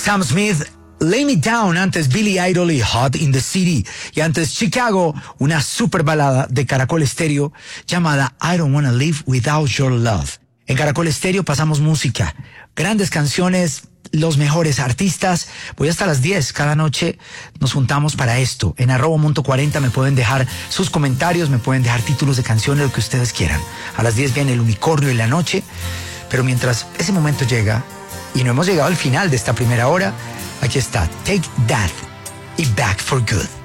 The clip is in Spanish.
Sam Smith, Lay Me Down, antes Billy Idol y Hot in the City, y antes Chicago, una super balada de Caracol Estéreo llamada I Don't Wanna Live Without Your Love. En Caracol Estéreo pasamos música, grandes canciones, los mejores artistas. Voy hasta las 10 cada noche, nos juntamos para esto. En @Monto40 me pueden dejar sus comentarios, me pueden dejar títulos de canciones, lo que ustedes quieran. A las 10 viene El Unicornio y la Noche, pero mientras ese momento llega, y no hemos llegado al final de esta primera hora, aquí está Take That y Back for Good.